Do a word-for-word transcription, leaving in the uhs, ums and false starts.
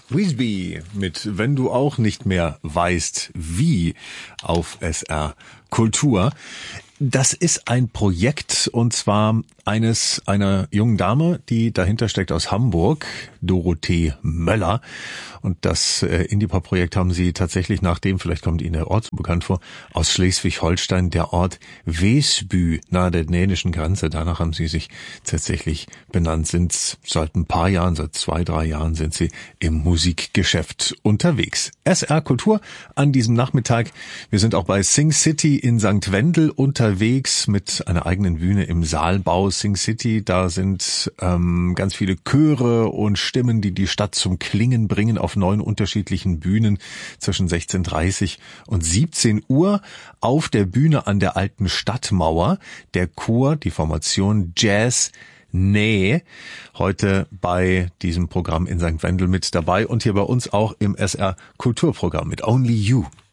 Wheesby mit Wenn du auch nicht mehr weißt wie auf S R Kultur. Das ist ein Projekt und zwar eines einer jungen Dame, die dahinter steckt aus Hamburg, Dorothee Möller. Und das äh, Indie-Pop-Projekt haben sie tatsächlich nach dem, vielleicht kommt Ihnen der Ort so bekannt vor, aus Schleswig-Holstein, der Ort Wesby, nahe der dänischen Grenze. Danach haben sie sich tatsächlich benannt, sind seit ein paar Jahren, seit zwei, drei Jahren sind sie im Musikgeschäft unterwegs. S R Kultur an diesem Nachmittag. Wir sind auch bei Sing City in Sankt Wendel unterwegs mit einer eigenen Bühne im Saalbau Sing City. Da sind ähm, ganz viele Chöre und Stimmen, die die Stadt zum Klingen bringen auf neun unterschiedlichen Bühnen zwischen sechzehn Uhr dreißig und siebzehn Uhr auf der Bühne an der alten Stadtmauer. Der Chor, die Formation Jazz Nee, heute bei diesem Programm in Sankt Wendel mit dabei und hier bei uns auch im S R Kulturprogramm mit Only You.